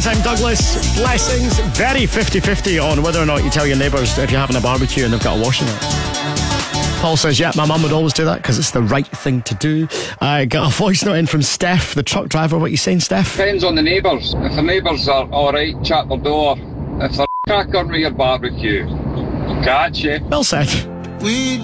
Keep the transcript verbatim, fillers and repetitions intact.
Valentine Douglas, Blessings. Very fifty-fifty on whether or not you tell your neighbours if you're having a barbecue and they've got a washing it. Paul says, yeah, my mum would always do that because it's the right thing to do. I got a voice note in from Steph, the truck driver. What are you saying, Steph? Depends on the neighbours. If the neighbours are alright, chat their door. If they're cracking with your barbecue, catch you. Well said. We